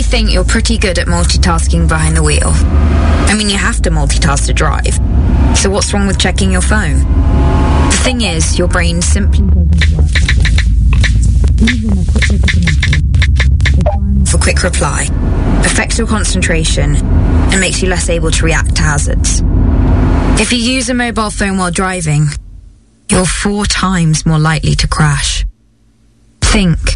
think you're pretty good at multitasking behind the wheel. I mean, you have to multitask to drive. So what's wrong with checking your phone? The thing is, your brain simply doesn't work. Even a quick look at the message for quick reply affects your concentration and makes you less able to react to hazards. If you use a mobile phone while driving, you're 4 times more likely to crash. Think.